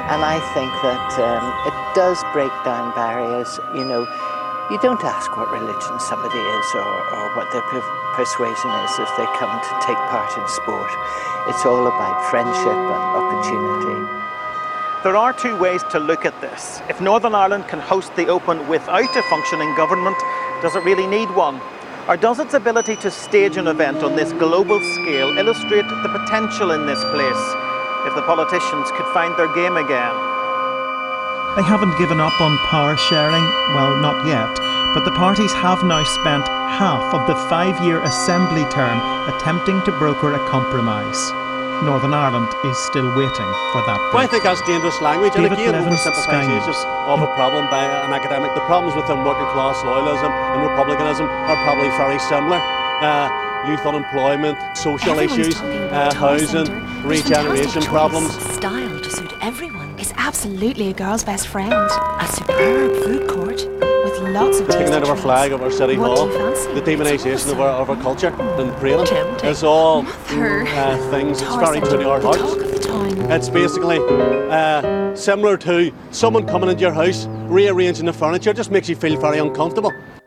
And I think that it does break down barriers. You don't ask what religion somebody is or what their persuasion is if they come to take part in sport. It's all about friendship and opportunity. There are two ways to look at this. If Northern Ireland can host the Open without a functioning government, does it really need one? Or does its ability to stage an event on this global scale illustrate the potential in this place if the politicians could find their game again? They haven't given up on power sharing, well, not yet, but the parties have now spent half of the 5-year Assembly term attempting to broker a compromise. Northern Ireland is still waiting for that break. Well, I think that's dangerous language, and David again, Blevins, oversimplification of a problem by an academic. The problems within working class loyalism and republicanism are probably very similar. Youth unemployment, social issues, housing, regeneration problems. Style to suit everyone is absolutely a girl's best friend. A superb food court with lots of Taking out of our flag of our city hall, the demonisation of our culture and praying is all things that's very true to our hearts. It's basically similar to someone coming into your house, rearranging the furniture. It just makes you feel very uncomfortable.